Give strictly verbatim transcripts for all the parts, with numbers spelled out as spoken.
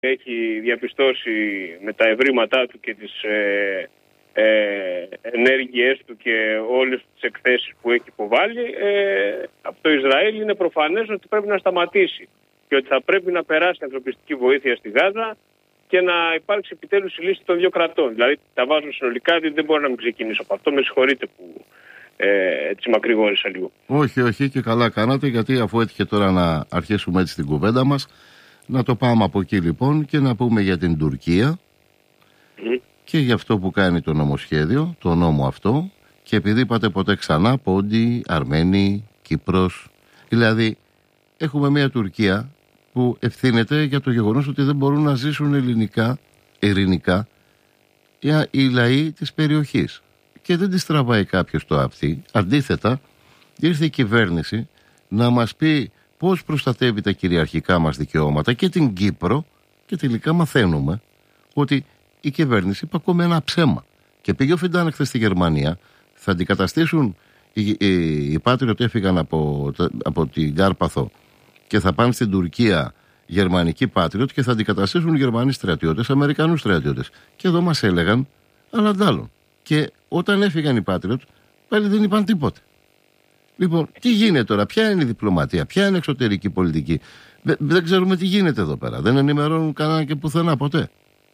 έχει διαπιστώσει με τα ευρήματά του και τις ε, ε, ενέργειές του και όλες τις εκθέσεις που έχει υποβάλει, ε, από το Ισραήλ είναι προφανές ότι πρέπει να σταματήσει και ότι θα πρέπει να περάσει ανθρωπιστική βοήθεια στη Γάζα και να υπάρξει επιτέλους η λύση των δύο κρατών. Δηλαδή τα βάζω συνολικά, γιατί δεν μπορώ να μην ξεκινήσω από αυτό. Με συγχωρείτε που ε, έτσι μακρηγόρησα λίγο. Όχι, όχι, και καλά κάνατε, γιατί αφού έτυχε τώρα να αρχίσουμε έτσι την κουβέντα μας, να το πάμε από εκεί λοιπόν και να πούμε για την Τουρκία mm. και για αυτό που κάνει το νομοσχέδιο, το νόμο αυτό, και επειδή είπατε ποτέ ξανά Πόντι, Αρμένη, Κύπρος, δηλαδή έχουμε μια Τουρκία που ευθύνεται για το γεγονός ότι δεν μπορούν να ζήσουν ελληνικά, ειρηνικά οι λαοί της περιοχής. Και δεν τις τραβάει κάποιος το αυτή. Αντίθετα, ήρθε η κυβέρνηση να μας πει πώς προστατεύει τα κυριαρχικά μας δικαιώματα και την Κύπρο, και τελικά μαθαίνουμε ότι η κυβέρνηση είπε ακόμα ένα ψέμα. Και πήγε ο Φιντάν χθες στη Γερμανία, θα αντικαταστήσουν οι, οι, οι Πάτριωτ έφυγαν από, από την Κάρπαθο και θα πάνε στην Τουρκία γερμανικοί Πάτριωτ και θα αντικαταστήσουν Γερμανοί στρατιώτες, Αμερικανούς στρατιώτες. Και εδώ μας έλεγαν αλλαντάλλον. Και όταν έφυγαν οι Πάτριωτ, πάλι δεν είπαν τίποτε. Λοιπόν, τι γίνεται τώρα, ποια είναι η διπλωματία, ποια είναι η εξωτερική πολιτική. Δεν, δεν ξέρουμε τι γίνεται εδώ πέρα. Δεν ενημερώνουν κανένα και πουθενά ποτέ.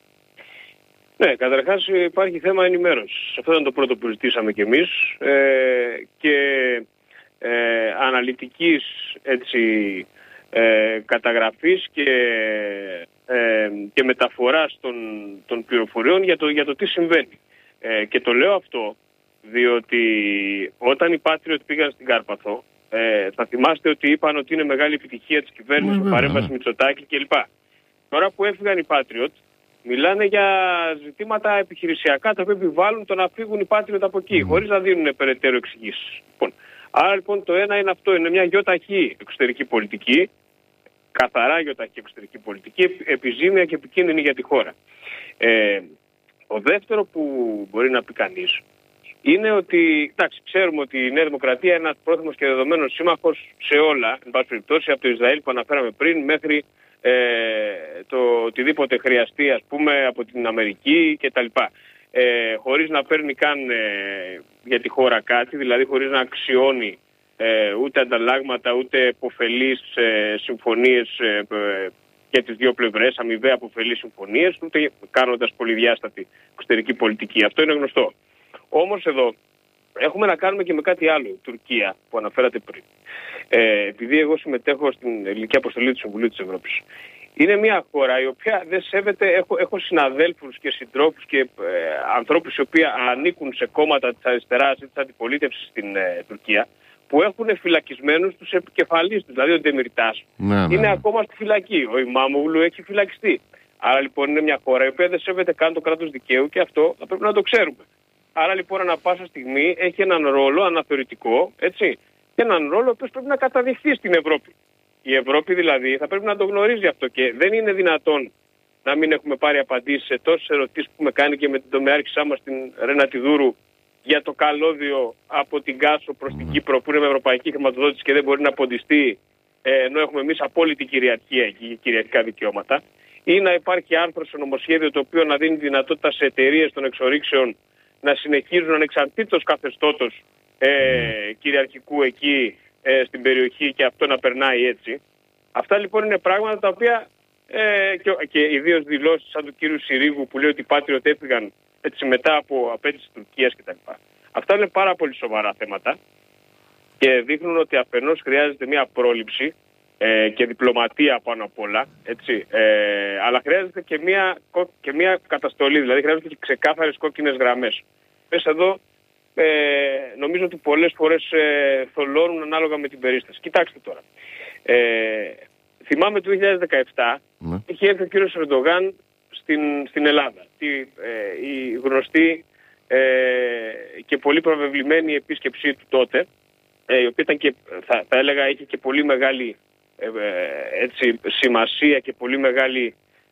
Ναι, καταρχάς υπάρχει θέμα ενημέρωσης. Αυτό ήταν το πρώτο που ζητήσαμε κι εμείς. Ε, και ε, αναλυτικής έτσι, ε, καταγραφής και, ε, και μεταφοράς των, των πληροφοριών για το, για το τι συμβαίνει. Ε, και το λέω αυτό διότι όταν οι Patriot πήγαν στην Κάρπαθο, ε, θα θυμάστε ότι είπαν ότι είναι μεγάλη επιτυχία της κυβέρνησης, mm, παρέμβαση Μητσοτάκη κλπ. Τώρα που έφυγαν οι Patriot, μιλάνε για ζητήματα επιχειρησιακά τα οποία επιβάλλουν το να φύγουν οι Patriot από εκεί, mm. χωρίς να δίνουν περαιτέρω εξηγήσεις. Λοιπόν, άρα λοιπόν το ένα είναι αυτό, είναι μια γιοταχή εξωτερική πολιτική, καθαρά γιοταχή εξωτερική πολιτική, επιζήμια και επικίνδυνη για τη χώρα. Ε, το δεύτερο που μπορεί να πει κανείς είναι ότι, εντάξει, ξέρουμε ότι η Νέα Δημοκρατία είναι ένας πρόθυμος και δεδομένος σύμμαχος σε όλα, εν πάση περιπτώσει, από το Ισραήλ που αναφέραμε πριν μέχρι ε, το οτιδήποτε χρειαστεί, ας πούμε, από την Αμερική κτλ. Ε, χωρίς να παίρνει καν ε, για τη χώρα κάτι, δηλαδή χωρίς να αξιώνει ε, ούτε ανταλλάγματα, ούτε υποφελείς ε, συμφωνίες ε, ε, για τις δύο πλευρές, αμοιβαία αποφελείς συμφωνίες, ούτε κάνοντας πολυδιάστατη εξωτερική πολιτική. Αυτό είναι γνωστό. Όμως εδώ έχουμε να κάνουμε και με κάτι άλλο, η Τουρκία που αναφέρατε πριν. Ε, επειδή εγώ συμμετέχω στην ελληνική αποστολή του Συμβουλίου της Ευρώπης. Είναι μια χώρα η οποία δεν σέβεται, έχω, έχω συναδέλφους και συντρόφους και ε, ανθρώπους οι οποίοι ανήκουν σε κόμματα της αριστεράς ή της αντιπολίτευσης στην ε, Τουρκία, που έχουν φυλακισμένους τους επικεφαλείς τους, δηλαδή ο Ντεμιρτάς ναι, είναι ναι. ακόμα στη φυλακή, ο Ιμάμογλου έχει φυλακιστεί. Άρα λοιπόν είναι μια χώρα η οποία δεν σέβεται καν το κράτος δικαίου και αυτό θα πρέπει να το ξέρουμε. Άρα λοιπόν ανά πάσα στιγμή έχει έναν ρόλο αναθεωρητικό, έτσι, και έναν ρόλο που πρέπει να καταδειχθεί στην Ευρώπη. Η Ευρώπη δηλαδή θα πρέπει να το γνωρίζει αυτό και δεν είναι δυνατόν να μην έχουμε πάρει απαντήσεις σε τόσες ερωτήσεις που έχουμε κάνει και με την τομεάρχησά μας την Ρένα Τιδούρου για το καλώδιο από την Κάσο προς την Κύπρο που είναι με ευρωπαϊκή χρηματοδότηση και δεν μπορεί να ποντιστεί ε, ενώ έχουμε εμείς απόλυτη κυριαρχία εκεί, κυριαρχικά δικαιώματα, ή να υπάρχει άρθρο στο νομοσχέδιο το οποίο να δίνει δυνατότητα σε εταιρείες των εξορίξεων να συνεχίζουν ανεξαρτήτως καθεστώτος ε, κυριαρχικού εκεί ε, στην περιοχή και αυτό να περνάει έτσι. Αυτά λοιπόν είναι πράγματα τα οποία ε, και, και ιδίως δηλώσεις σαν του κύριου Συρίγου που λέει ότι οι Patriot έφυγαν έτσι μετά από απέτηση της Τουρκίας κτλ. Αυτά είναι πάρα πολύ σοβαρά θέματα και δείχνουν ότι αφενός χρειάζεται μια πρόληψη ε, και διπλωματία πάνω απ' όλα, έτσι, ε, αλλά χρειάζεται και μια, και μια καταστολή, δηλαδή χρειάζεται και ξεκάθαρες κόκκινες γραμμές. Μέσα εδώ ε, νομίζω ότι πολλές φορές ε, θολώνουν ανάλογα με την περίσταση. Κοιτάξτε τώρα. Ε, θυμάμαι το δύο χιλιάδες δεκαεπτά mm. είχε έρθει ο κύριος Ερντογάν στην, στην Ελλάδα. Τη, ε, η γνωστή ε, και πολύ προβεβλημένη επίσκεψή του τότε, ε, η οποία ήταν και, θα, θα έλεγα, είχε και πολύ μεγάλη ε, έτσι, σημασία και πολύ μεγάλη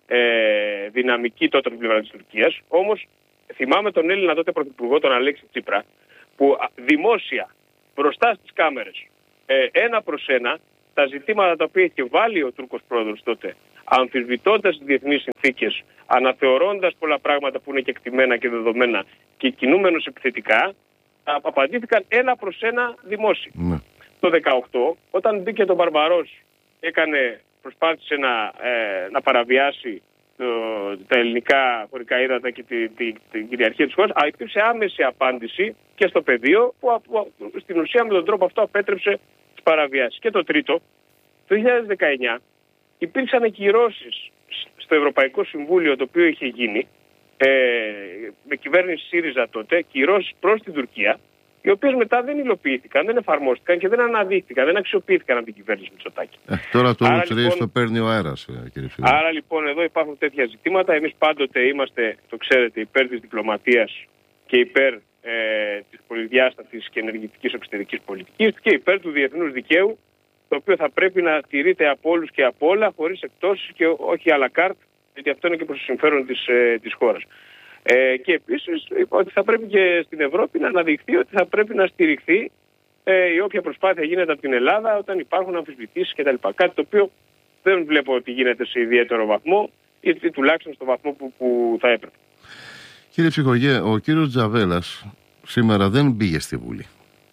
ε, δυναμική τότε από την πλευρά της Τουρκίας. Όμως θυμάμαι τον Έλληνα τότε πρωθυπουργό, τον Αλέξη Τσίπρα, που δημόσια μπροστά στις κάμερες ε, ένα προς ένα τα ζητήματα τα οποία είχε βάλει ο Τούρκος πρόεδρος τότε αμφισβητώντας τις διεθνείς συνθήκες, αναθεωρώντας πολλά πράγματα που είναι κεκτημένα και δεδομένα και κινούμενος επιθετικά, απαντήθηκαν ένα προς ένα δημόσια. Mm. Το δεκαοκτώ, όταν μπήκε τον Μπαρμπαρός, έκανε, προσπάθησε να, ε, να παραβιάσει το, τα ελληνικά χωρικά ύδατα και την τη, τη, τη κυριαρχία της χώρας, υπήρξε άμεση απάντηση και στο πεδίο που, που, που στην ουσία με τον τρόπο αυτό απέτρεψε τις παραβιάσεις. Και το τρίτο, το δύο χιλιάδες δεκαεννιά υπήρξαν κυρώσεις στο Ευρωπαϊκό Συμβούλιο, το οποίο είχε γίνει ε, με κυβέρνηση ΣΥΡΙΖΑ τότε, κυρώσεις προς την Τουρκία, οι οποίες μετά δεν υλοποιήθηκαν, δεν εφαρμόστηκαν και δεν αναδείχθηκαν, δεν αξιοποιήθηκαν από την κυβέρνηση Μητσοτάκη. Ε, τώρα το Λουτσρής λοιπόν, το παίρνει ο αέρας, κύριε Ψήφι. Άρα λοιπόν εδώ υπάρχουν τέτοια ζητήματα. Εμείς πάντοτε είμαστε, το ξέρετε, υπέρ της διπλωματίας και υπέρ ε, της πολυδιάστατης και ενεργητικής εξωτερικής πολιτικής και υπέρ του διεθνούς δικαίου, το οποίο θα πρέπει να τηρείται από όλους και από όλα, χωρίς εκτόσεις και όχι à la carte, γιατί αυτό είναι και προς το συμφέρον της, ε, της χώρας. Ε, και επίσης είπα ότι θα πρέπει και στην Ευρώπη να αναδειχθεί ότι θα πρέπει να στηριχθεί ε, η όποια προσπάθεια γίνεται από την Ελλάδα όταν υπάρχουν αμφισβητήσεις κτλ. Κάτι το οποίο δεν βλέπω ότι γίνεται σε ιδιαίτερο βαθμό ή, ή τουλάχιστον στο βαθμό που, που θα έπρεπε. Κύριε Ψυχογέ, ο κύριος Τζαβέλας σήμερα δεν πήγε στη Βουλή.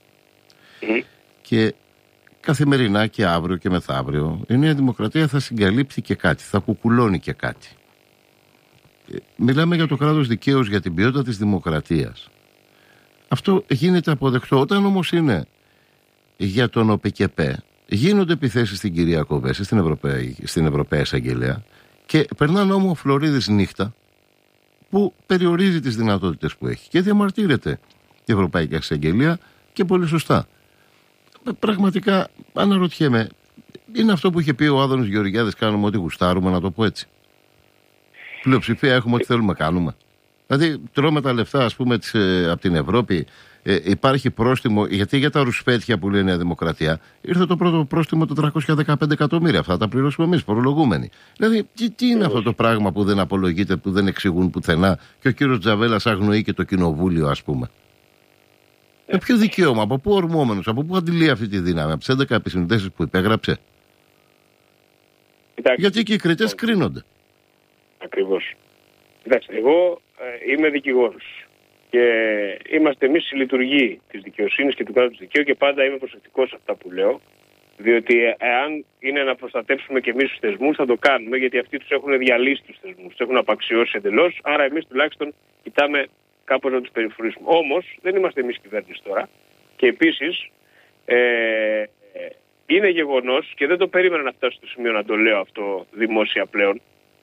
Mm. Και καθημερινά και αύριο και μεθαύριο η Νέα Δημοκρατία θα συγκαλύπτει και κάτι, θα κουκουλώνει και κάτι. Μιλάμε για το κράτος δικαίου, για την ποιότητα της δημοκρατίας. Αυτό γίνεται αποδεκτό. Όταν όμως είναι για τον ΟΠΚΕΠ, γίνονται επιθέσεις στην κυρία Κοβέση, στην Ευρωπαία, στην Ευρωπαία Εισαγγελέα, και περνάνε όμως Φλωρίδης νύχτα που περιορίζει τις δυνατότητες που έχει και διαμαρτύρεται η Ευρωπαϊκή Εισαγγελία και πολύ σωστά. Πραγματικά αναρωτιέμαι, είναι αυτό που είχε πει ο Άδωνης Γεωργιάδης, κάνουμε ό,τι γουστάρουμε, να το πω έτσι. Πλειοψηφία έχουμε ό,τι θέλουμε κάνουμε. Δηλαδή τρώμε τα λεφτά, ας πούμε, της, ε, από την Ευρώπη, ε, υπάρχει πρόστιμο, γιατί για τα ρουσφέτια που λέει η Νέα Δημοκρατία ήρθε το πρώτο πρόστιμο τετρακόσια δεκαπέντε εκατομμύρια, αυτά τα πληρώσουμε εμείς φορολογούμενοι. Δηλαδή τι, τι είναι αυτό το πράγμα που δεν απολογείται, που δεν εξηγούν πουθενά και ο κύριος Τζαβέλας αγνοεί και το κοινοβούλιο, ας πούμε. Με ποιο δικαίωμα, από πού ορμόμενος, από πού αντιλεί αυτή τη δύναμη, από τις έντεκα επισυνδέσεις που υπέγραψε? Κοιτάξτε, γιατί και οι κριτές κρίνονται. Ακριβώς. Κοιτάξτε, εγώ ε, είμαι δικηγόρος και είμαστε εμείς οι λειτουργοί της δικαιοσύνης και του κράτους δικαίου και πάντα είμαι προσεκτικός σε αυτά που λέω, διότι εάν είναι να προστατεύσουμε και εμείς τους θεσμούς θα το κάνουμε, γιατί αυτοί τους έχουν διαλύσει τους θεσμούς, τους έχουν απαξιώσει εντελώς, άρα εμείς τουλάχιστον κοιτάμε κάπως να τους περιφρουρήσουμε. Όμως δεν είμαστε εμείς κυβέρνηση τώρα και επίσης ε, είναι γεγονός και δεν το περίμενα να φτάσω στο σημείο να το λέω αυτό δημόσια πλέον.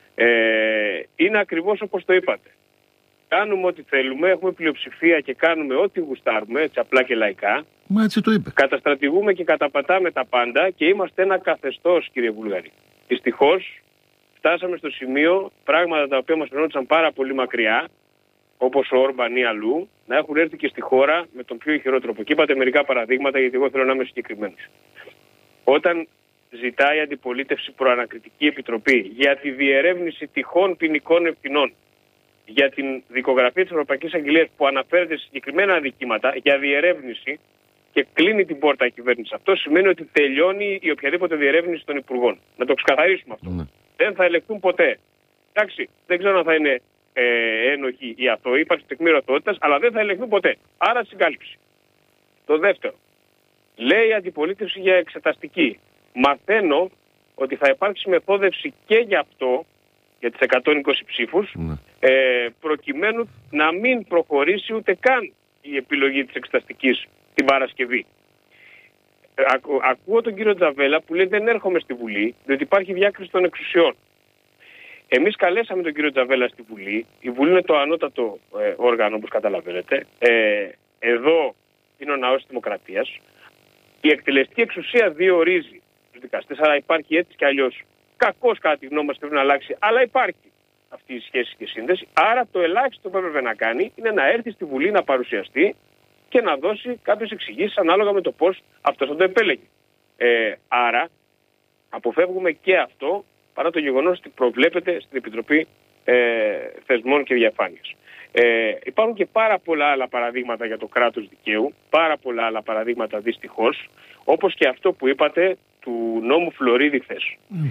Ε, είναι ακριβώς όπως το είπατε. Κάνουμε ό,τι θέλουμε, έχουμε πλειοψηφία και κάνουμε ό,τι γουστάρουμε, έτσι απλά και λαϊκά. Μα έτσι το είπε. Καταστρατηγούμε και καταπατάμε τα πάντα και είμαστε ένα καθεστώς, κύριε Βουλγαρή. Δυστυχώς φτάσαμε στο σημείο πράγματα τα οποία μας φαινόντουσαν πάρα πολύ μακριά, όπως ο Όρμπαν ή αλλού, να έχουν έρθει και στη χώρα με τον πιο ηχηρό τρόπο. Και είπατε μερικά παραδείγματα, γιατί εγώ θέλω να είμαι συγκεκριμένος. Όταν ζητάει η αντιπολίτευση προανακριτική επιτροπή για τη διερεύνηση τυχόν ποινικών ευθυνών, για την δικογραφία της Ευρωπαϊκής Αγγελίας που αναφέρεται σε συγκεκριμένα αδικήματα, για διερεύνηση και κλείνει την πόρτα η κυβέρνηση. Αυτό σημαίνει ότι τελειώνει η οποιαδήποτε διερεύνηση των υπουργών. Να το ξεκαθαρίσουμε αυτό. Mm. Δεν θα ελεγχθούν ποτέ. Εντάξει, δεν ξέρω αν θα είναι ε, ένοχοι ή αθώοι, υπάρχει τεκμήριο αθωότητας, αλλά δεν θα ελεγχθούν ποτέ. Άρα συγκάλυψη. Το δεύτερο. Λέει η αντιπολίτευση για εξεταστική. Μαθαίνω ότι θα υπάρξει μεθόδευση και για αυτό, για τις εκατόν είκοσι ψήφους, mm. ε, προκειμένου να μην προχωρήσει ούτε καν η επιλογή της εξεταστικής την Παρασκευή. Ε, ακού, ακούω τον κύριο Τζαβέλα που λέει δεν έρχομαι στη Βουλή, διότι υπάρχει διάκριση των εξουσιών. Εμείς καλέσαμε τον κύριο Τζαβέλα στη Βουλή. Η Βουλή είναι το ανώτατο ε, όργανο, όπως καταλαβαίνετε. Ε, εδώ είναι ο ναός της Δημοκρατίας. Η εκτελεστική εξουσία διορίζει τους δικαστές, άρα υπάρχει έτσι κι αλλιώς. Κακώς κατά τη γνώμη μας πρέπει να αλλάξει, αλλά υπάρχει αυτή η σχέση και σύνδεση. Άρα το ελάχιστο που έπρεπε να κάνει είναι να έρθει στη Βουλή να παρουσιαστεί και να δώσει κάποιες εξηγήσεις ανάλογα με το πώς αυτός θα το επέλεγε. Ε, άρα αποφεύγουμε και αυτό, παρά το γεγονός ότι προβλέπεται στην Επιτροπή ε, Θεσμών και Διαφάνειας. Ε, υπάρχουν και πάρα πολλά άλλα παραδείγματα για το κράτος δικαίου, πάρα πολλά άλλα παραδείγματα δυστυχώς, όπως και αυτό που είπατε του νόμου Φλωρίδη χθες. Mm.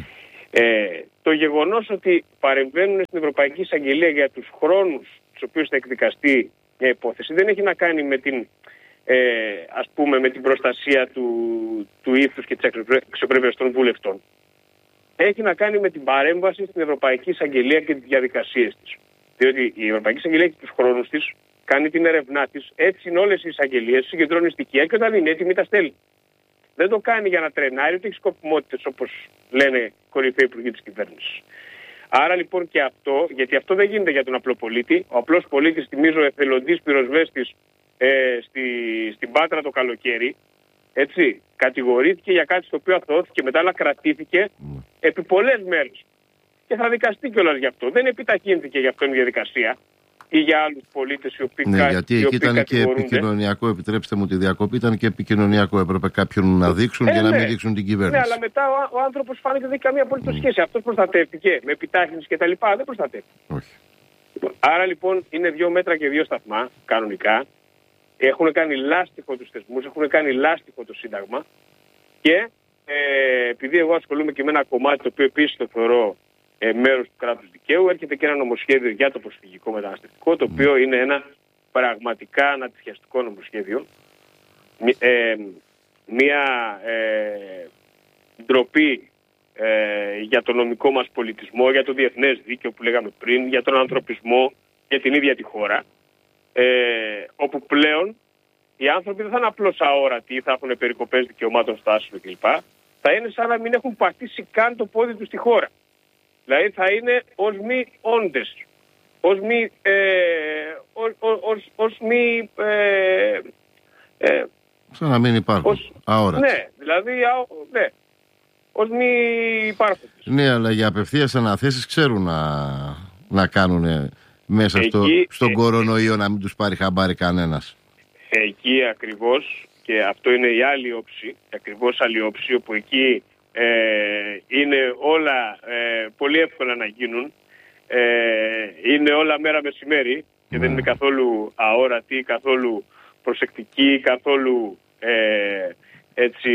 Ε, το γεγονός ότι παρεμβαίνουν στην Ευρωπαϊκή Εισαγγελία για τους χρόνους τους οποίους θα εκδικαστεί μια υπόθεση δεν έχει να κάνει με την, ε, ας πούμε, με την προστασία του, του ήθους και της αξιοπρέπειας των βουλευτών. Έχει να κάνει με την παρέμβαση στην Ευρωπαϊκή Εισαγγελία και τις διαδικασίες της. Διότι η Ευρωπαϊκή Εισαγγελία έχει τους χρόνους της, κάνει την έρευνά της, έτσι είναι όλες οι εισαγγελίες, συγκεντρώνει στοιχεία και όταν είναι έτοιμη τα στέλνει. Δεν το κάνει για να τρενάρει, ούτε έχει σκοπιμότητες όπως λένε κορυφαίοι υπουργοί της κυβέρνησης. Άρα λοιπόν και αυτό, γιατί αυτό δεν γίνεται για τον απλό πολίτη. Ο απλός πολίτης, θυμίζω, εθελοντής πυροσβέστης ε, στη, στην Πάτρα το καλοκαίρι, έτσι, κατηγορήθηκε για κάτι στο οποίο αθωώθηκε μετά, αλλά κρατήθηκε mm. επί πολλές μέρες. Και θα δικαστεί κιόλας γι' αυτό. Δεν επιταχύνθηκε γι' αυτό η διαδικασία ή για άλλους πολίτες οι οποίοι ναι, γιατί εκεί ήταν και επικοινωνιακό, επιτρέψτε μου τη διακοπή, ήταν και επικοινωνιακό. Έπρεπε κάποιον να δείξουν ε, και ναι. να μην δείξουν την κυβέρνηση. Ναι, αλλά μετά ο, ο άνθρωπος φάνηκε δεν έχει καμία απολύτως mm. σχέση. Αυτός προστατεύτηκε με επιτάχυνση κτλ. Δεν προστατεύτηκε. Όχι. Άρα λοιπόν είναι δύο μέτρα και δύο σταθμά κανονικά. Έχουν κάνει λάστιχο τους θεσμούς, έχουν κάνει λάστιχο το Σύνταγμα και ε, επειδή εγώ ασχολούμαι και με ένα κομμάτι το οποίο επίσης το θεωρώ ε, μέρος του κράτους δικαίου, έρχεται και ένα νομοσχέδιο για το προσφυγικό μεταναστευτικό, το οποίο είναι ένα πραγματικά ανατριχιαστικό νομοσχέδιο. Ε, μια ε, ντροπή ε, για το νομικό μας πολιτισμό, για το διεθνές δίκαιο που λέγαμε πριν, για τον ανθρωπισμό, για την ίδια τη χώρα. Ε, όπου πλέον οι άνθρωποι δεν θα είναι απλώς αόρατοι ή θα έχουν περικοπές δικαιωμάτων στο άσυλο κλπ. Θα είναι σαν να μην έχουν πατήσει καν το πόδι τους στη χώρα. Δηλαδή θα είναι ως μη όντες, ως μη, ε, ως, ως, ως μη ε, ε, σαν να μην υπάρχουν, ως, αόρατοι. Ναι, δηλαδή ναι, ως μη υπάρχοντες. Ναι, αλλά για απευθείας αναθέσεις ξέρουν να, να κάνουν μέσα εκεί, στο, στον ε, κορονοϊό να μην τους πάρει χαμπάρι κανένας. Εκεί ακριβώς, και αυτό είναι η άλλη όψη, ακριβώς άλλη όψη, όπου εκεί ε, είναι όλα ε, πολύ εύκολα να γίνουν, ε, είναι όλα μέρα μεσημέρι και mm. δεν είναι καθόλου αόρατοι, καθόλου προσεκτικοί, καθόλου ε, έτσι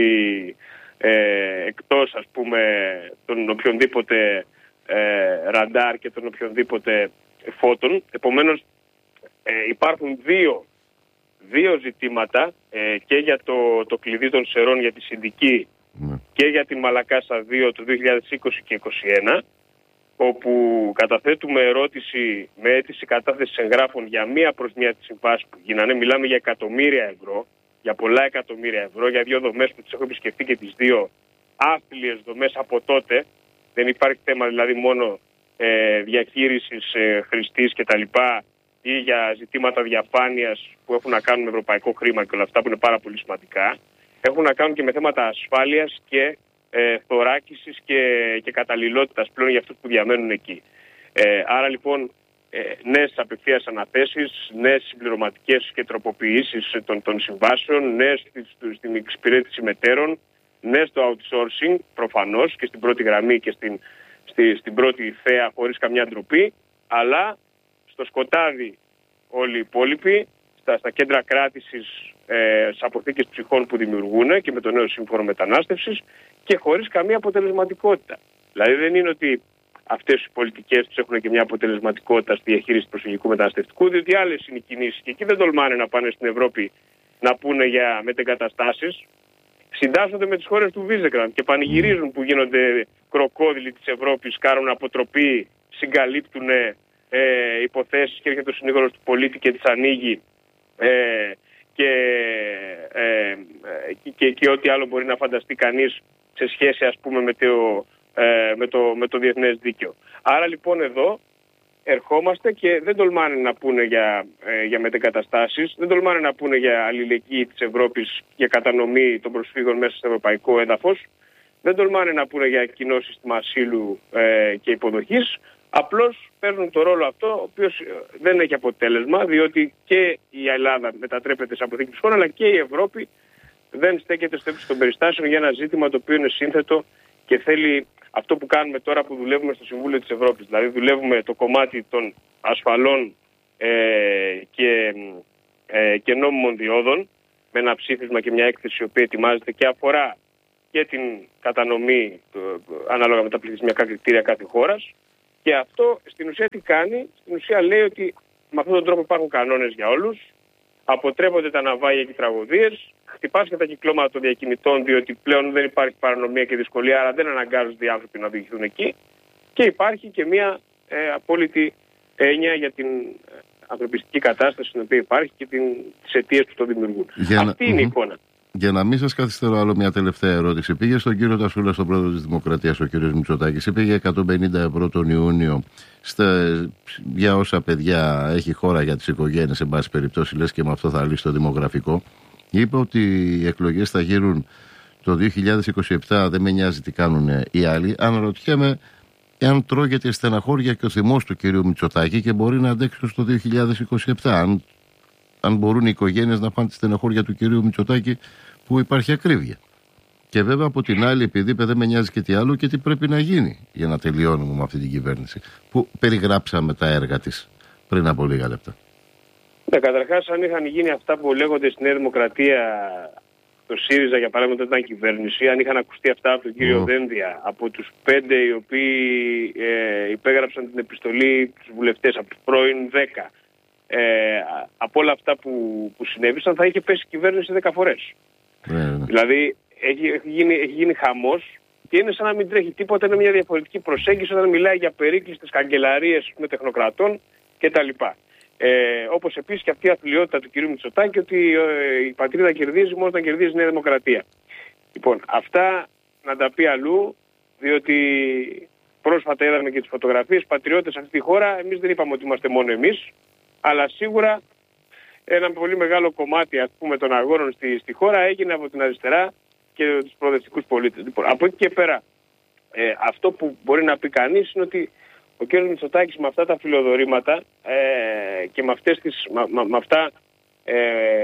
ε, εκτός ας πούμε των οποιονδήποτε ε, ραντάρ και των οποιονδήποτε φώτων. Επομένως ε, υπάρχουν δύο, δύο ζητήματα ε, και για το, το κλειδί των Σερών για τη Συνδική mm. και για την Μαλακάσα δύο του δύο χιλιάδες είκοσι και είκοσι ένα, όπου καταθέτουμε ερώτηση με αίτηση κατάθεση εγγράφων για μία προς μία της συμβάσης που γίνανε. Μιλάμε για εκατομμύρια ευρώ, για πολλά εκατομμύρια ευρώ, για δύο δομές που τις έχω επισκεφτεί και τις δύο άφιλιες δομές από τότε. Δεν υπάρχει θέμα δηλαδή μόνο ε, διαχείρισης ε, χρηστής κτλ. Ή για ζητήματα διαφάνειας που έχουν να κάνουν με ευρωπαϊκό χρήμα και όλα αυτά που είναι πάρα πολύ σημαντικά. Έχουν να κάνουν και με θέματα ασφάλειας και ε, θωράκισης και, και καταλληλότητας πλέον για αυτούς που διαμένουν εκεί. Ε, άρα λοιπόν ε, νέες απευθείας αναθέσεις, νέες συμπληρωματικές και τροποποιήσεις των, των συμβάσεων, νέες στην εξυπηρέτηση μετέρων, νέες στο outsourcing προφανώς και στην πρώτη γραμμή και στην, στη, στην πρώτη θέα χωρίς καμιά ντροπή, αλλά στο σκοτάδι όλοι οι υπόλοιποι, στα, στα κέντρα κράτησης, ε, στις αποθήκες ψυχών που δημιουργούν και με το νέο σύμφωνο μετανάστευσης και χωρίς καμία αποτελεσματικότητα. Δηλαδή δεν είναι ότι αυτές οι πολιτικές τους έχουν και μια αποτελεσματικότητα στη διαχείριση του προσφυγικού μεταναστευτικού, διότι άλλες είναι οι κινήσεις και εκεί δεν τολμάνε να πάνε στην Ευρώπη να πούνε για μετεγκαταστάσεις. Συντάσσονται με τις χώρες του Βίζεγκραντ και πανηγυρίζουν που γίνονται κροκόδιλοι της Ευρώπης, κάνουν αποτροπή, συγκαλύπτουν ε, υποθέσεις και έρχεται ο συνήγορος του πολίτη και τις ανοίγει ε, και, ε, και, και ό,τι άλλο μπορεί να φανταστεί κανείς σε σχέση ας πούμε με το, ε, με το, με το διεθνές δίκαιο. Άρα λοιπόν εδώ ερχόμαστε και δεν τολμάνε να πούνε για, ε, για μετεγκαταστάσεις, δεν τολμάνε να πούνε για αλληλεγγύη της Ευρώπης, για κατανομή των προσφύγων μέσα στο ευρωπαϊκό έδαφος, δεν τολμάνε να πούνε για κοινό σύστημα ασύλου ε, και υποδοχής. Απλώς παίρνουν το ρόλο αυτό, ο οποίος δεν έχει αποτέλεσμα, διότι και η Ελλάδα μετατρέπεται σε αποθήκη ψυχών, αλλά και η Ευρώπη δεν στέκεται στο ύψος των περιστάσεων για ένα ζήτημα το οποίο είναι σύνθετο και θέλει αυτό που κάνουμε τώρα που δουλεύουμε στο Συμβούλιο της Ευρώπης. Δηλαδή δουλεύουμε το κομμάτι των ασφαλών ε, και, ε, και νόμιμων διόδων με ένα ψήφισμα και μια έκθεση η οποία ετοιμάζεται και αφορά και την κατανομή ανάλογα με τα πληθυσμιακά κριτήρια κάθε χώρας. Και αυτό στην ουσία τι κάνει? Στην ουσία λέει ότι με αυτόν τον τρόπο υπάρχουν κανόνες για όλους, αποτρέπονται τα ναυάγια και οι τραγωδίες, χτυπάς και τα κυκλώματα των διακινητών, διότι πλέον δεν υπάρχει παρανομία και δυσκολία, άρα δεν αναγκάζονται οι άνθρωποι να οδηγηθούν εκεί. Και υπάρχει και μια ε, απόλυτη έννοια για την ανθρωπιστική κατάσταση στην οποία υπάρχει και την, τις αιτίες που το δημιουργούν. Για Αυτή να... είναι η εικόνα. Για να μην σας καθυστερώ άλλο, μια τελευταία ερώτηση. Πήγε στον κύριο Τασούλα, στον πρόεδρο της Δημοκρατίας, ο κύριος Μητσοτάκης, είπε για εκατόν πενήντα ευρώ τον Ιούνιο στα, για όσα παιδιά έχει χώρα για τις οικογένειες, σε πάση περιπτώσει, λες και με αυτό θα λύσει το δημογραφικό. Είπε ότι οι εκλογές θα γίνουν το δύο χιλιάδες είκοσι επτά, δεν με νοιάζει τι κάνουν οι άλλοι. Αναρωτιέμαι εάν τρώγεται στεναχώρια και ο θυμός του κυρίου Μητσοτάκη και μπορεί να αντέξουν στο δύο χιλιάδες είκοσι επτά. Αν, αν μπορούν οι οικογένειες να πάνε τη στεναχώρια του κυρίου Μητσοτάκη, που υπάρχει ακρίβεια. Και βέβαια από την άλλη, επειδή είπε δεν με νοιάζει και τι άλλο, και τι πρέπει να γίνει για να τελειώνουμε με αυτή την κυβέρνηση, που περιγράψαμε τα έργα της πριν από λίγα λεπτά. Ναι, καταρχάς, αν είχαν γίνει αυτά που λέγονται στη Νέα Δημοκρατία, το ΣΥΡΙΖΑ για παράδειγμα, όταν ήταν κυβέρνηση, αν είχαν ακουστεί αυτά από τον κύριο oh. Δένδια, από τους πέντε οι οποίοι ε, υπέγραψαν την επιστολή, τους βουλευτές, από τους πρώην δέκα, ε, από όλα αυτά που, που συνέβησαν, θα είχε πέσει η κυβέρνηση δέκα φορές. Yeah. Δηλαδή, έχει, έχει, γίνει, έχει γίνει χαμός και είναι σαν να μην τρέχει τίποτα, είναι μια διαφορετική προσέγγιση όταν μιλάει για περίκλειστες καγκελαρίες με τεχνοκρατών κτλ. Ε, όπως επίσης και αυτή η αθλειότητα του κ. Μητσοτάκη ότι ε, η πατρίδα κερδίζει μόνο όταν κερδίζει η Νέα Δημοκρατία. Λοιπόν, αυτά να τα πει αλλού, διότι πρόσφατα είδαμε και τις φωτογραφίες, πατριώτες σε αυτή τη χώρα, εμείς δεν είπαμε ότι είμαστε μόνο εμείς, αλλά σίγουρα ένα πολύ μεγάλο κομμάτι, ας πούμε, των αγώνων στη, στη χώρα έγινε από την αριστερά και τους προοδευτικούς πολίτες. Λοιπόν, από εκεί και πέρα, ε, αυτό που μπορεί να πει κανείς είναι ότι ο κ. Μητσοτάκης με αυτά τα φιλοδορήματα ε, και με, αυτές τις, με, με, με, αυτά, ε,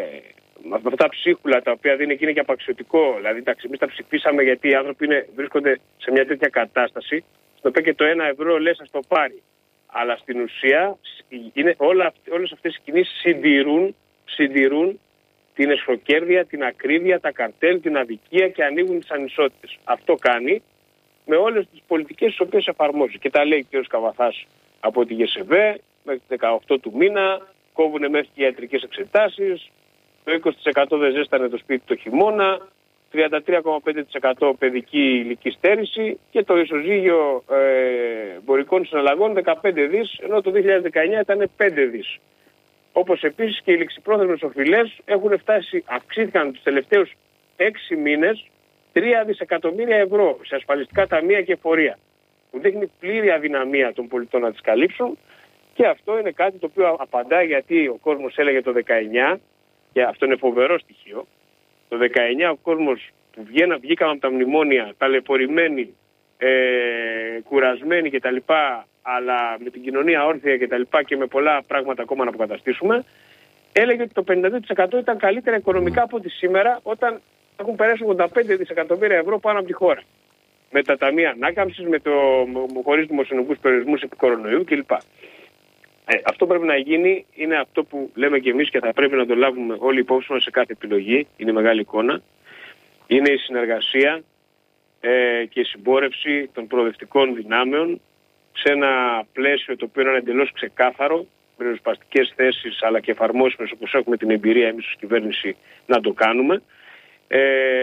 με αυτά τα ψίχουλα τα οποία δίνει και είναι και απαξιωτικό, δηλαδή εντάξει, εμείς τα ψηφίσαμε γιατί οι άνθρωποι είναι, βρίσκονται σε μια τέτοια κατάσταση, στο οποίο και το ένα ευρώ λες ας το πάρει. Αλλά στην ουσία είναι όλα, όλες αυτές οι κινήσεις συντηρούν, συντηρούν την εσχροκέρδεια, την ακρίβεια, τα καρτέλ, την αδικία και ανοίγουν τις ανισότητες. Αυτό κάνει με όλες τις πολιτικές τις οποίες εφαρμόζει. Και τα λέει ο κ. Καβαθάς από τη ΓΕΣΕΒΕ μέχρι τις δεκαοκτώ του μήνα, κόβουνε μέχρι και ιατρικές εξετάσεις, το είκοσι τοις εκατό δεν ζέστανε το σπίτι το χειμώνα, τριάντα τρία κόμμα πέντε τοις εκατό παιδική ηλική στέρηση και το ισοζύγιο ε, εμπορικών συναλλαγών δεκαπέντε δισεκατομμύρια, ενώ το δύο χιλιάδες δεκαεννιά ήταν πέντε δισεκατομμύρια. Όπως επίσης και οι ληξιπρόθεσμες οφειλές έχουν φτάσει, αυξήθηκαν τους τελευταίους έξι μήνες τρία δισεκατομμύρια ευρώ σε ασφαλιστικά ταμεία και εφορία, που δείχνει πλήρη αδυναμία των πολιτών να τις καλύψουν, και αυτό είναι κάτι το οποίο απαντά γιατί ο κόσμος έλεγε το δεκαεννιά, και αυτό είναι φοβερό στοιχείο, το δεκαεννιά ο κόσμος που βγαίνα, βγήκαμε από τα μνημόνια ταλαιπωρημένοι, ε, κουρασμένοι κτλ, αλλά με την κοινωνία όρθια κτλ και, και με πολλά πράγματα ακόμα να αποκαταστήσουμε, έλεγε ότι το πενήντα δύο τοις εκατό ήταν καλύτερα οικονομικά από ότι σήμερα, όταν έχουν περάσει ογδόντα πέντε δισεκατομμύρια ευρώ πάνω από τη χώρα. Με τα ταμεία ανάκαμψης, με το χωρίς δημοσιονομικούς περιορισμούς επί κορονοϊού κλπ. Ε, αυτό πρέπει να γίνει, είναι αυτό που λέμε και εμείς και θα πρέπει να το λάβουμε όλοι υπόψη μας σε κάθε επιλογή, είναι μεγάλη εικόνα. Είναι η συνεργασία ε, και η συμπόρευση των προοδευτικών δυνάμεων σε ένα πλαίσιο το οποίο είναι εντελώς ξεκάθαρο, με ριζοσπαστικές θέσεις αλλά και εφαρμόσιμες όπως έχουμε την εμπειρία εμείς ως κυβέρνηση να το κάνουμε. Ε,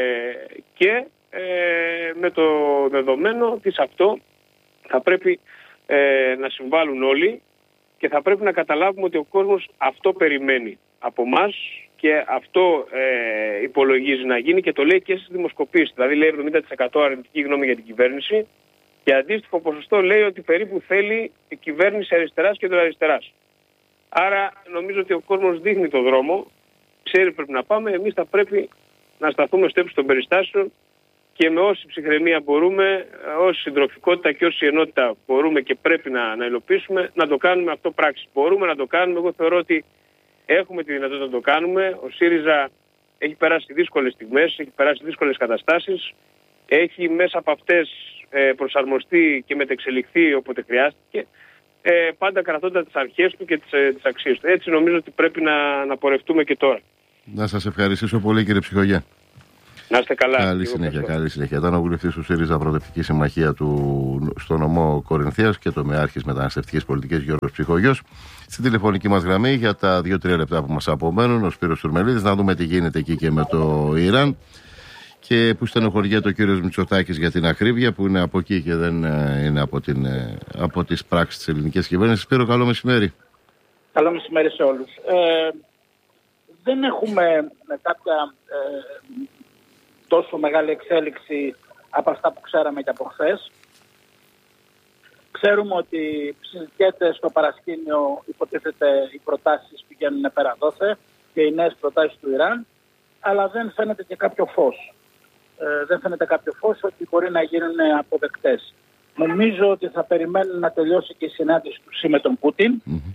και ε, με το δεδομένο ότι σε αυτό θα πρέπει ε, να συμβάλλουν όλοι και θα πρέπει να καταλάβουμε ότι ο κόσμος αυτό περιμένει από μας και αυτό ε, υπολογίζει να γίνει και το λέει και στις δημοσκοπήσεις. Δηλαδή λέει εβδομήντα τοις εκατό αρνητική γνώμη για την κυβέρνηση και αντίστοιχο ποσοστό λέει ότι περίπου θέλει η κυβέρνηση αριστεράς και αριστεράς. Άρα νομίζω ότι ο κόσμος δείχνει το δρόμο, ξέρει πρέπει να πάμε, εμείς θα πρέπει να σταθούμε στο ύψος των περιστάσεων και με όση ψυχραιμία μπορούμε, όση συντροφικότητα και όση ενότητα μπορούμε και πρέπει να, να υλοποιήσουμε, να το κάνουμε αυτό πράξη. Μπορούμε να το κάνουμε, εγώ θεωρώ ότι έχουμε τη δυνατότητα να το κάνουμε. Ο ΣΥΡΙΖΑ έχει περάσει δύσκολες στιγμές, έχει περάσει δύσκολες καταστάσεις, έχει μέσα από αυτές ε, προσαρμοστεί και μετεξελιχθεί όποτε χρειάστηκε, ε, πάντα κρατώντας τις αρχές του και τις, ε, τις αξίες του. Έτσι νομίζω ότι πρέπει να, να πορευτούμε και τώρα. Να σας ευχαριστήσω πολύ κύριε Ψυχογιά. Να είστε καλά. Καλή συνέχεια, καλή συνέχεια. Ήταν ο βουλευτής του ΣΥΡΙΖΑ Προοδευτική Συμμαχία του στο νομό Κορινθίας και το Μεάρχης Μεταναστευτικής Πολιτικής Γιώργος Ψυχογιός. Στην τηλεφωνική μας γραμμή για τα δύο τρία λεπτά που μας απομένουν, ο Σπύρος Σουρμελίδης, να δούμε τι γίνεται εκεί και με το Ιράν. Και που στενοχωριέται ο κύριος Μητσοτάκης για την ακρίβεια, που είναι από εκεί και δεν είναι από, την, από τις πράξεις της ελληνικής κυβέρνησης. Σπύρο, καλό μεσημέρι. Καλό μεσημέρι σε όλους. Ε, δεν έχουμε με κάποια ε, τόσο μεγάλη εξέλιξη από αυτά που ξέραμε και από χθες. Ξέρουμε ότι συζητιέται στο παρασκήνιο, υποτίθεται οι προτάσεις πηγαίνουν πέρα δόθε και οι νέες προτάσεις του Ιράν, αλλά δεν φαίνεται και κάποιο φως. Ε, δεν φαίνεται κάποιο φως ότι μπορεί να γίνουν αποδεκτές. Νομίζω ότι θα περιμένουν να τελειώσει και η συνάντηση του ΣΥ με τον Πούτιν. Mm-hmm.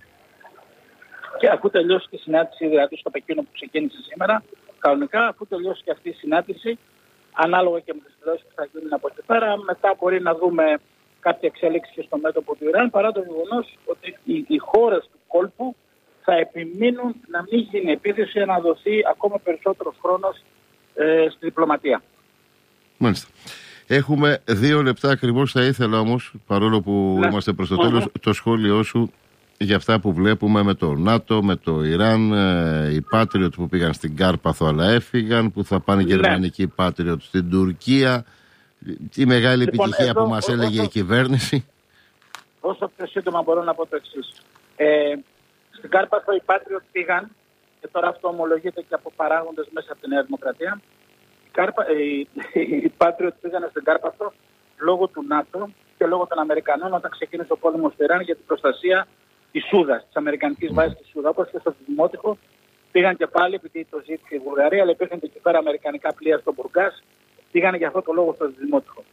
Και αφού τελειώσει και η συνάντηση, δηλαδή στο Πεκίνο που ξεκίνησε σήμερα, κανονικά, αφού τελειώσει και αυτή η συνάντηση, ανάλογα και με τις δηλώσεις που θα γίνουν από εκεί πέρα, μετά μπορεί να δούμε κάποια εξέλιξη και στο μέτωπο του Ιράν, παρά το γεγονός ότι οι, οι χώρες του κόλπου θα επιμείνουν να μην γίνει επίθεση, να δοθεί ακόμα περισσότερος χρόνος ε, στη διπλωματία. Μάλιστα. Έχουμε δύο λεπτά ακριβώς. Θα ήθελα όμως, παρόλο που ναι. είμαστε προς το τέλος, mm-hmm. το σχόλιο σου για αυτά που βλέπουμε με το ΝΑΤΟ, με το Ιράν, ε, οι Patriot που πήγαν στην Κάρπαθο αλλά έφυγαν, που θα πάνε οι ναι. γερμανικοί Patriot στην Τουρκία, η μεγάλη λοιπόν, επιτυχία εδώ, που μας όσο, έλεγε η κυβέρνηση. Όσο πιο σύντομα μπορώ να πω το εξής. Ε, στην Κάρπαθο οι Patriot πήγαν, και τώρα αυτό ομολογείται και από παράγοντες μέσα από τη Νέα Δημοκρατία, οι, οι Patriot πήγαν στην Κάρπαθο λόγω του ΝΑΤΟ και λόγω των Αμερικανών όταν ξεκίνησε ο πόλεμος του Ιράν για την προστασία της Σούδας, της Αμερικανικής βάσης της Σούδα. Όπως και στο Δημότυχο πήγαν και πάλι, επειδή το ζήτησε η Βουλγαρία, αλλά υπήρχαν και εκεί πέρα Αμερικανικά πλοία στο Μπουργκάς, πήγαν για αυτό το λόγο στο Δημότυχο.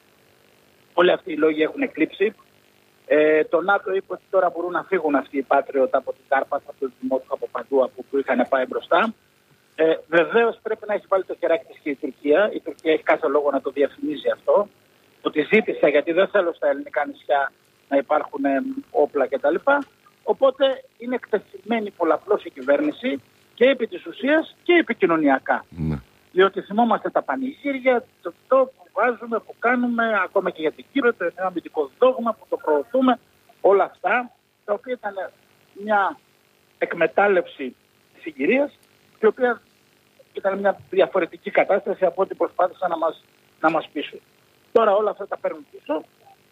Όλοι αυτοί οι λόγοι έχουν εκλείψει. Ε, το ΝΑΤΟ είπε ότι τώρα μπορούν να φύγουν αυτοί οι Patriot από την Κάρπαθο, από το Δημότυχο, από παντού από που είχαν πάει μπροστά. Ε, Βεβαίως πρέπει να έχει βάλει το χεράκι της και η Τουρκία. Η Τουρκία έχει κάθε λόγο να το διαφημίζει αυτό. Ότι ζήτησα, γιατί δεν θέλω στα ελληνικά νησιά να υπάρχουν ε, όπλα κτλ. Οπότε είναι εκτεθειμένη πολλαπλώς η κυβέρνηση και επί της ουσίας και επικοινωνιακά. Ναι. Διότι θυμόμαστε τα πανηγύρια, το, το που βάζουμε, που κάνουμε, ακόμα και για την Κύπρο, το αμυντικό δόγμα που το προωθούμε, όλα αυτά, τα οποία ήταν μια εκμετάλλευση της συγκυρίας, η οποία ήταν μια διαφορετική κατάσταση από ό,τι προσπάθησαν να μας, να μας πείσουν. Τώρα όλα αυτά τα παίρνουν πίσω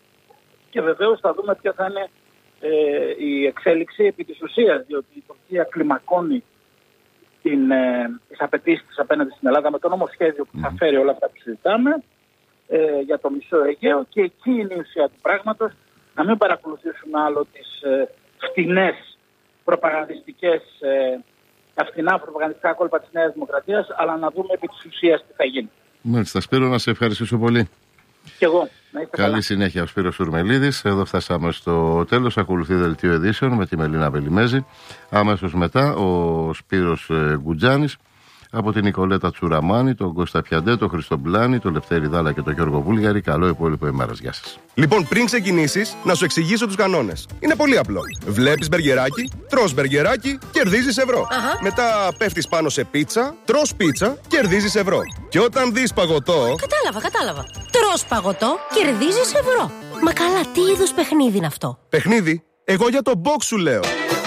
και βεβαίως θα δούμε ποια θα είναι ε, η εξέλιξη επί της ουσίας, διότι η Τουρκία κλιμακώνει την, ε, τις απαιτήσεις της απέναντι στην Ελλάδα με το νομοσχέδιο που θα φέρει όλα αυτά που συζητάμε ε, για το μισό Αιγαίο, και εκεί είναι η ουσία του πράγματος, να μην παρακολουθήσουμε άλλο τις ε, φτηνές προπαγανδιστικές ε, τα φθηνά προπαγανδιστικά κόλπα της Νέας Δημοκρατίας, αλλά να δούμε επί της ουσίας τι θα γίνει. Μάλιστα, Σπύρο, να σε ευχαριστήσω πολύ. Και εγώ. Να είστε Καλή καλά. συνέχεια, ο Σπύρος Σουρμελίδης. Εδώ φτάσαμε στο τέλος. Ακολουθεί δελτίο ειδήσεων με τη Μελίνα Βελιμέζη. Αμέσως μετά ο Σπύρος Γκουτζάνης. Από την Νικολέτα Τσουραμάνη, τον Κώστα Πιαντέ, τον Χριστό Μπλάνη, τον Λευτέρη Δάλα και τον Γιώργο Βούλγαρη. Καλό υπόλοιπο ημέρας. Γεια σας. Λοιπόν, πριν ξεκινήσεις, να σου εξηγήσω τους κανόνες. Είναι πολύ απλό. Βλέπεις μπεργκεράκι, τρως μπεργκεράκι, κερδίζεις ευρώ. Uh-huh. Μετά πέφτεις πάνω σε πίτσα, τρως πίτσα, κερδίζεις ευρώ. Και όταν δεις παγωτό. Κατάλαβα, κατάλαβα. Τρως παγωτό, κερδίζεις ευρώ. Μα καλά, τι είδους παιχνίδι είναι αυτό? Παιχνίδι? Εγώ για το box σου λέω.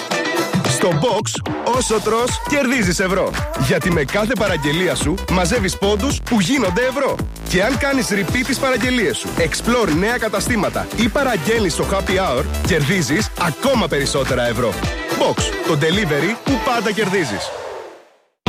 Στο box, όσο τρως, κερδίζεις ευρώ. Γιατί με κάθε παραγγελία σου μαζεύεις πόντους που γίνονται ευρώ. Και αν κάνεις repeat τις παραγγελίες σου, explore νέα καταστήματα ή παραγγέλνεις στο happy hour, κερδίζεις ακόμα περισσότερα ευρώ. Box, το delivery που πάντα κερδίζεις.